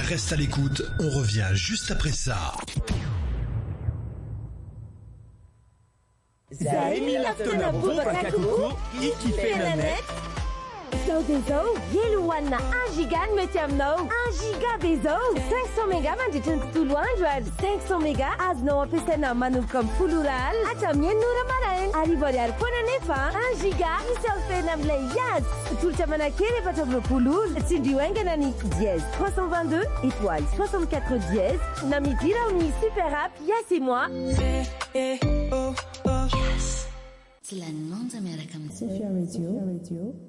Reste à l'écoute, on revient juste après ça. Zaimi laftona bobaka kuku, ikifena net. Zo dezo, yeluana 1 giga metiamno. 1 giga dezo, 500 mégas manditun tout Android. 500 mégas azno apesena manu comme fulural. Atamien nura maraen. Arrivoliar ponanefa 1 giga misel fenam layas. Tulchamana kere patoblo pulul. Sindiwenganani 10 322 étoile 64 dièse. Namitira uni super app, yes et moi. C'est la demande américaine. Sophia Radio.